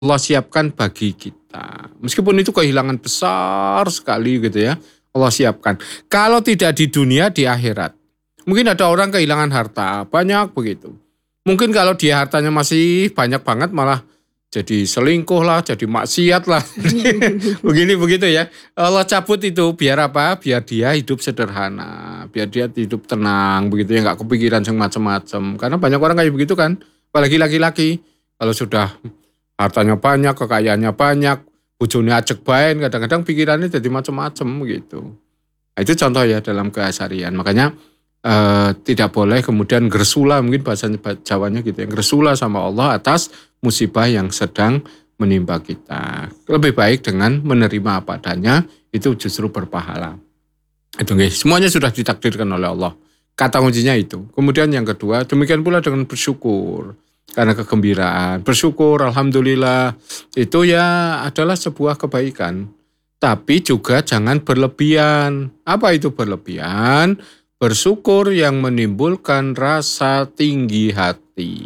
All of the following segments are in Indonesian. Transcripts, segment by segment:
Allah siapkan bagi kita. Meskipun itu kehilangan besar sekali gitu ya. Allah siapkan. Kalau tidak di dunia, di akhirat. Mungkin ada orang kehilangan harta, banyak begitu. Mungkin kalau dia hartanya masih banyak banget malah jadi selingkuh lah, jadi maksiat lah. Begini begitu ya. Allah cabut itu biar apa? Biar dia hidup sederhana, biar dia hidup tenang begitu ya, nggak kepikiran macam-macam. Karena banyak orang kayak begitu kan, apalagi laki-laki. Kalau sudah hartanya banyak, kekayaannya banyak, bojone ajeg bae, kadang-kadang pikirannya jadi macam-macam gitu. Nah, itu contoh ya dalam keseharian. Makanya tidak boleh kemudian gersula, mungkin bahasa Jawanya gitu ya, gersula sama Allah atas musibah yang sedang menimpa kita. Lebih baik dengan menerima apa adanya, itu justru berpahala. Itu guys, semuanya sudah ditakdirkan oleh Allah. Kata kuncinya itu. Kemudian yang kedua, demikian pula dengan bersyukur. Karena kegembiraan, bersyukur, alhamdulillah, itu ya adalah sebuah kebaikan. Tapi juga jangan berlebihan. Apa itu berlebihan? Bersyukur yang menimbulkan rasa tinggi hati,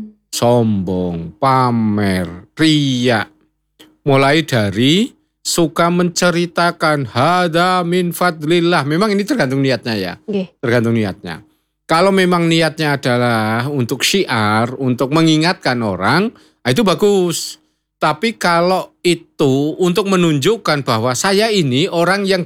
sombong, pamer, riya. Mulai dari suka menceritakan hada min fadlillah. Memang ini tergantung niatnya ya. Tergantung niatnya. Kalau memang niatnya adalah untuk syiar, untuk mengingatkan orang, itu bagus. Tapi kalau itu untuk menunjukkan bahwa saya ini orang yang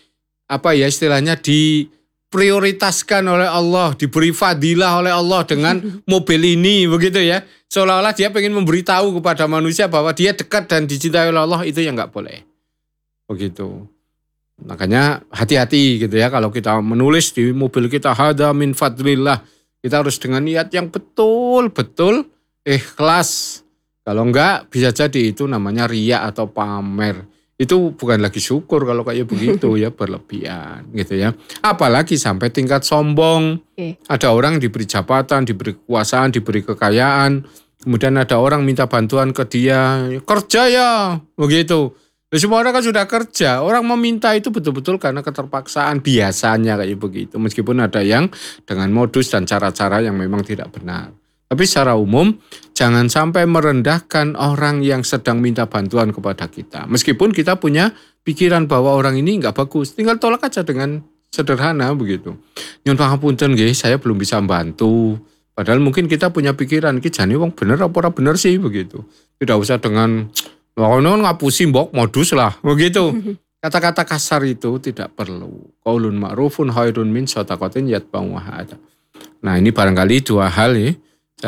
istilahnya diprioritaskan oleh Allah, diberi fadilah oleh Allah dengan mobil ini begitu ya. Seolah-olah dia pengen memberitahu kepada manusia bahwa dia dekat dan dicintai oleh Allah, itu yang nggak boleh. Begitu. Makanya hati-hati gitu ya, kalau kita menulis di mobil kita hada min fadlillah, kita harus dengan niat yang betul-betul ikhlas. Kalau enggak bisa jadi itu namanya riya atau pamer. Itu bukan lagi syukur kalau kayak begitu ya, berlebihan gitu ya. Apalagi sampai tingkat sombong. Ada orang diberi jabatan, diberi kekuasaan, diberi kekayaan, kemudian ada orang minta bantuan ke dia, kerja ya begitu. Semua orang kan sudah kerja, orang meminta itu betul-betul karena keterpaksaan, biasanya kayak begitu. Meskipun ada yang dengan modus dan cara-cara yang memang tidak benar. Tapi secara umum jangan sampai merendahkan orang yang sedang minta bantuan kepada kita. Meskipun kita punya pikiran bahwa orang ini nggak bagus, tinggal tolak aja dengan sederhana begitu. Nyun pangapunten nggih, saya belum bisa membantu. Padahal mungkin kita punya pikiran, iki jane wong bener apa ora bener sih begitu. Tidak usah dengan ngapusi mbok modus lah begitu. Kata-kata kasar itu tidak perlu. Qaulun ma'rufun khairun min shadaqatin yatba'uha adza. Nah, ini barangkali dua hal ya.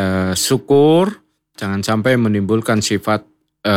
Syukur, jangan sampai menimbulkan sifat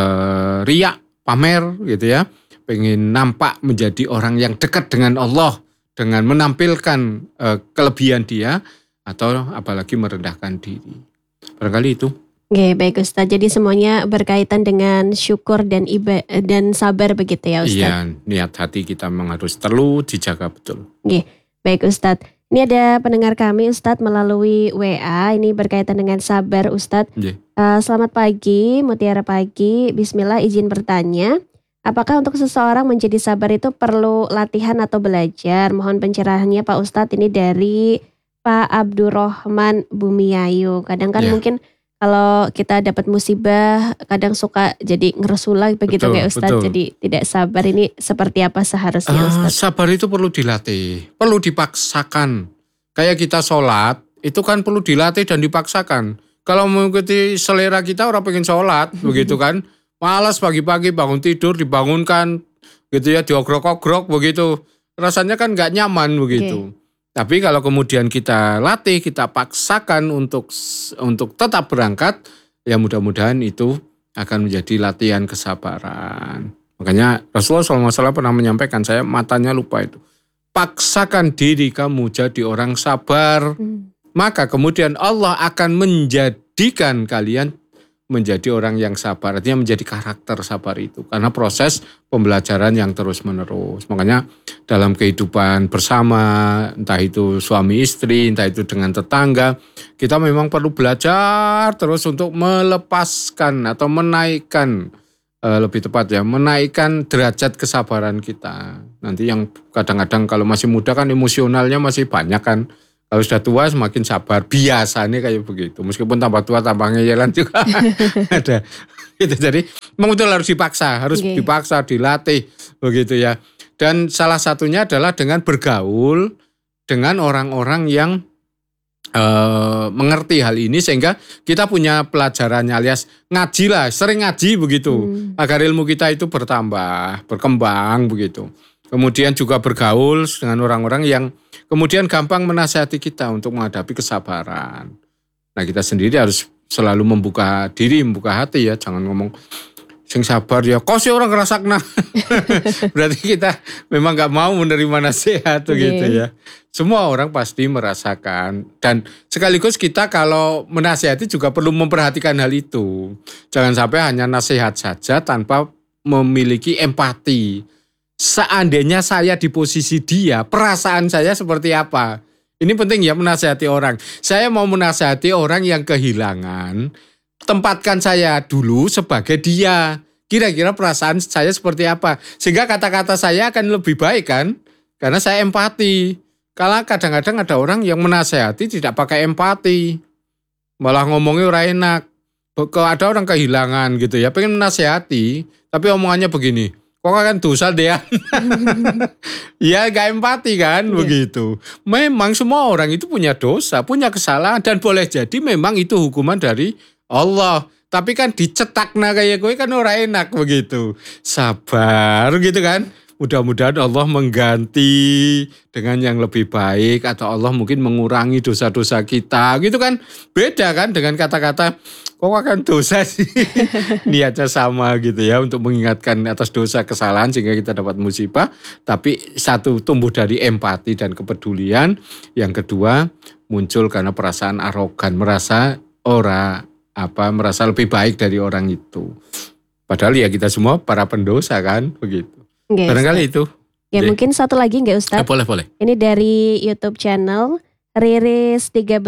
riya, pamer gitu ya. Pengen nampak menjadi orang yang dekat dengan Allah dengan menampilkan kelebihan dia, atau apalagi merendahkan diri. Barangkali itu. Oke, baik Ustadz. Jadi semuanya berkaitan dengan syukur dan dan sabar begitu ya Ustadz? Iya, niat hati kita memang harus perlu dijaga betul. Oke, baik Ustadz. Ini ada pendengar kami Ustadz melalui WA, ini berkaitan dengan sabar Ustadz. Selamat pagi, mutiara pagi. Bismillah, izin bertanya. Apakah untuk seseorang menjadi sabar itu perlu latihan atau belajar? Mohon pencerahannya Pak Ustadz. Ini dari Pak Abdurrahman Bumiayu. Kadang kan mungkin kalau kita dapat musibah, kadang suka jadi ngeresula begitu kayak Ustadz. Betul. Jadi tidak sabar, ini seperti apa seharusnya Ustadz? Sabar itu perlu dilatih, perlu dipaksakan. Kayak kita sholat, itu kan perlu dilatih dan dipaksakan. Kalau mengikuti selera kita, orang pengen sholat, begitu kan. Malas pagi-pagi bangun tidur, dibangunkan, gitu ya, diogrok-ogrok begitu. Rasanya kan gak nyaman begitu. Tapi kalau kemudian kita latih, kita paksakan untuk tetap berangkat, ya mudah-mudahan itu akan menjadi latihan kesabaran. Makanya Rasulullah SAW pernah menyampaikan, saya matanya lupa itu. Paksakan diri kamu jadi orang sabar, maka kemudian Allah akan menjadikan kalian menjadi orang yang sabar. Artinya menjadi karakter sabar itu. Karena proses pembelajaran yang terus menerus. Makanya dalam kehidupan bersama, entah itu suami istri, entah itu dengan tetangga, kita memang perlu belajar terus untuk melepaskan atau menaikkan, lebih tepat ya, menaikkan derajat kesabaran kita. Nanti yang kadang-kadang kalau masih muda kan emosionalnya masih banyak kan. Kalau sudah tua semakin sabar, biasanya kayak begitu. Meskipun tambah tua tambah ngeyelan juga ada Gitu. Jadi memang betul harus dipaksa, dilatih begitu ya. Dan salah satunya adalah dengan bergaul dengan orang-orang yang mengerti hal ini sehingga kita punya pelajarannya alias ngaji lah, sering ngaji begitu agar ilmu kita itu bertambah, berkembang begitu. Kemudian juga bergaul dengan orang-orang yang kemudian gampang menasihati kita untuk menghadapi kesabaran. Nah kita sendiri harus selalu membuka diri, membuka hati ya, jangan ngomong sing sabar ya, kok sih orang ngerasakna. Berarti kita memang gak mau menerima nasihat gitu ya. Semua orang pasti merasakan. Dan sekaligus kita kalau menasihati juga perlu memperhatikan hal itu. Jangan sampai hanya nasihat saja tanpa memiliki empati. Seandainya saya di posisi dia, perasaan saya seperti apa? Ini penting ya menasihati orang. Saya mau menasihati orang yang kehilangan. Tempatkan saya dulu sebagai dia. Kira-kira perasaan saya seperti apa? Sehingga kata-kata saya akan lebih baik kan? Karena saya empati. Kalau kadang-kadang ada orang yang menasehati tidak pakai empati. Malah ngomongnya ora enak. Kalau ada orang kehilangan gitu ya, pengen menasehati, tapi omongannya begini. Kok kan dosa dia? Ya gak empati kan begitu. Memang semua orang itu punya dosa, punya kesalahan. Dan boleh jadi memang itu hukuman dari Allah. Tapi kan dicetakna kayak gue kan ora enak begitu. Sabar gitu kan. Mudah-mudahan Allah mengganti dengan yang lebih baik. Atau Allah mungkin mengurangi dosa-dosa kita gitu kan. Beda kan dengan kata-kata kok akan dosa sih. Niatnya sama gitu ya. Untuk mengingatkan atas dosa kesalahan sehingga kita dapat musibah. Tapi satu tumbuh dari empati dan kepedulian. Yang kedua muncul karena perasaan arogan. Merasa merasa lebih baik dari orang itu. Padahal ya kita semua para pendosa kan, begitu. Barangkali itu. Ya mungkin satu lagi nggak Ustadz? Boleh. Ini dari YouTube channel Riris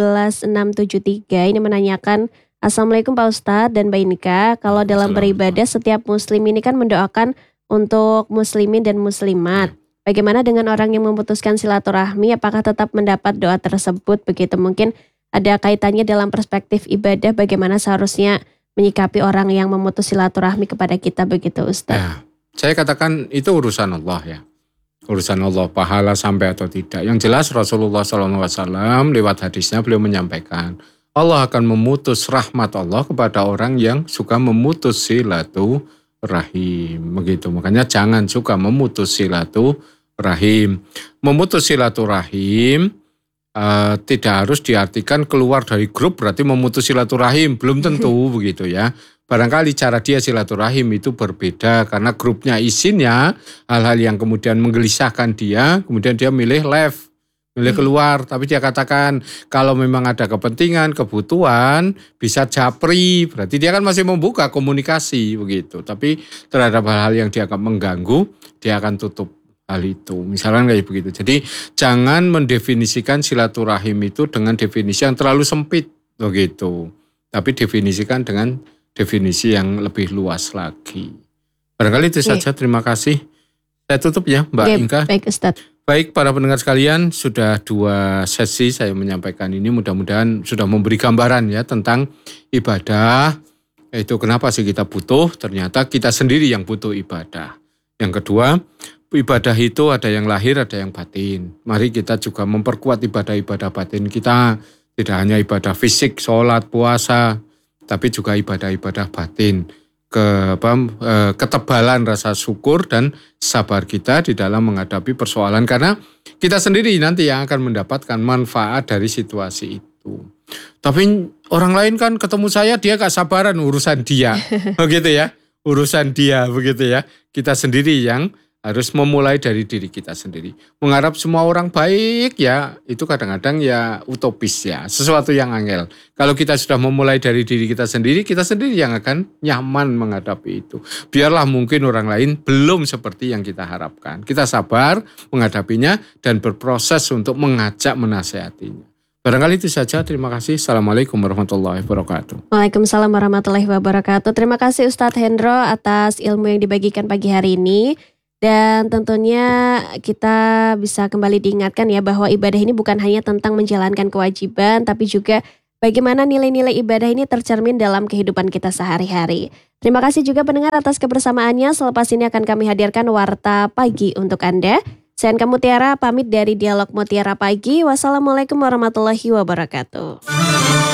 13673 ini menanyakan, Assalamualaikum Pak Ustadz dan Mbak Inika. Kalau dalam beribadah setiap muslim ini kan mendoakan untuk muslimin dan muslimat. Bagaimana dengan orang yang memutuskan silaturahmi? Apakah tetap mendapat doa tersebut? Begitu mungkin. Ada kaitannya dalam perspektif ibadah bagaimana seharusnya menyikapi orang yang memutus silaturahmi kepada kita begitu Ustaz. Ya, saya katakan itu urusan Allah ya. Urusan Allah pahala sampai atau tidak. Yang jelas Rasulullah SAW lewat hadisnya beliau menyampaikan Allah akan memutus rahmat Allah kepada orang yang suka memutus silaturahim. Begitu. Makanya jangan suka memutus silaturahim. Memutus silaturahim tidak harus diartikan keluar dari grup berarti memutus silaturahim, belum tentu begitu ya. Barangkali cara dia silaturahim itu berbeda karena grupnya isinya hal-hal yang kemudian menggelisahkan dia, kemudian dia milih keluar. Tapi dia katakan kalau memang ada kepentingan, kebutuhan bisa japri, berarti dia kan masih membuka komunikasi begitu. Tapi terhadap hal-hal yang dianggap mengganggu, dia akan tutup hal itu, misalnya kayak begitu. Jadi jangan mendefinisikan silaturahim itu dengan definisi yang terlalu sempit begitu. Tapi definisikan dengan definisi yang lebih luas lagi. Barangkali itu saja. Terima kasih. Saya tutup ya Mbak Inka. Baik Ustadz. Baik para pendengar sekalian, sudah 2 sesi saya menyampaikan ini. Mudah-mudahan sudah memberi gambaran ya tentang ibadah. Itu kenapa sih kita butuh? Ternyata kita sendiri yang butuh ibadah. Yang kedua, ibadah itu ada yang lahir, ada yang batin. Mari kita juga memperkuat ibadah-ibadah batin kita. Tidak hanya ibadah fisik, sholat, puasa, tapi juga ibadah-ibadah batin. Ketebalan rasa syukur dan sabar kita di dalam menghadapi persoalan. Karena kita sendiri nanti yang akan mendapatkan manfaat dari situasi itu. Tapi orang lain kan ketemu saya, dia gak sabaran, urusan dia. Begitu ya, urusan dia begitu ya. Kita sendiri yang harus memulai dari diri kita sendiri. Mengharap semua orang baik ya, itu kadang-kadang ya utopis ya, sesuatu yang angel. Kalau kita sudah memulai dari diri kita sendiri yang akan nyaman menghadapi itu. Biarlah mungkin orang lain belum seperti yang kita harapkan. Kita sabar menghadapinya dan berproses untuk mengajak menasehatinya. Barangkali itu saja. Terima kasih. Assalamualaikum warahmatullahi wabarakatuh. Waalaikumsalam warahmatullahi wabarakatuh. Terima kasih Ustadz Hendro atas ilmu yang dibagikan pagi hari ini. Dan tentunya kita bisa kembali diingatkan ya bahwa ibadah ini bukan hanya tentang menjalankan kewajiban, tapi juga bagaimana nilai-nilai ibadah ini tercermin dalam kehidupan kita sehari-hari. Terima kasih juga pendengar atas kebersamaannya. Selepas ini akan kami hadirkan Warta Pagi untuk Anda. Saya Anka Mutiara pamit dari Dialog Mutiara Pagi. Wassalamualaikum warahmatullahi wabarakatuh.